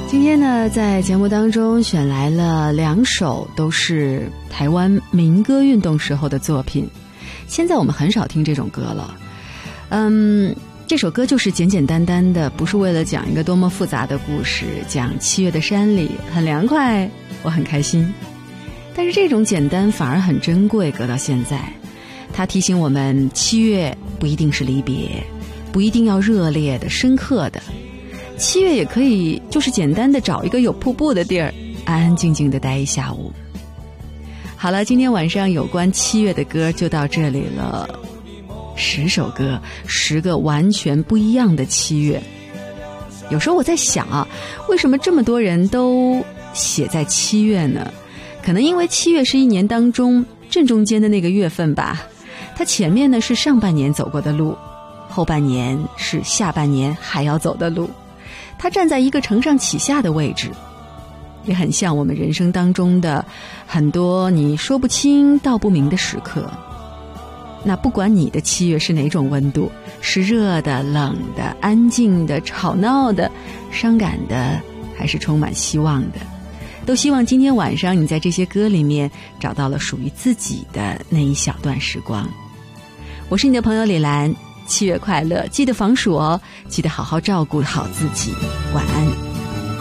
今天呢，在节目当中选来了2首都是台湾民歌运动时候的作品。现在我们很少听这种歌了。这首歌就是简简单单的，不是为了讲一个多么复杂的故事，讲7月的山里很凉快，我很开心。但是这种简单反而很珍贵，搁到现在，它提醒我们7月不一定是离别，不一定要热烈的深刻的，7月也可以就是简单的找一个有瀑布的地儿，安安静静的待一下午。好了，今天晚上有关7月的歌就到这里了，10首歌，10个完全不一样的7月。有时候我在想啊，为什么这么多人都写在7月呢？可能因为7月是一年当中正中间的那个月份吧，它前面呢是上半年走过的路，后半年是下半年还要走的路，它站在一个承上启下的位置，也很像我们人生当中的很多你说不清道不明的时刻。那不管你的7月是哪种温度，是热的、冷的、安静的、吵闹的、伤感的，还是充满希望的，都希望今天晚上你在这些歌里面找到了属于自己的那一小段时光。我是你的朋友李兰，7月快乐，记得防暑哦，记得好好照顾好自己，晚安。